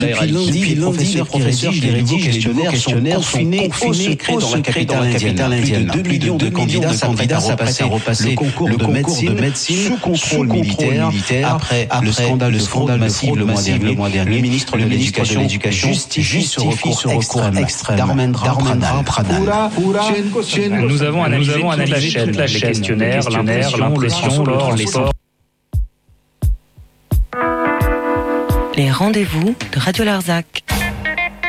Depuis lundi, les professeurs qui rédigent les nouveaux questionnaires sont confinés au secret dans la capitale indienne. Plus de 2 millions de candidats s'apprêtent à repasser le concours de médecine sous contrôle militaire après le scandale de fraude massive le mois dernier. Le ministre de l'Éducation justifie ce recours extrême. Dharmendra Pradhan. Nous avons analysé toute la chaîne, questionnaire, l'impression, les sports. Les rendez-vous de Radio Larzac.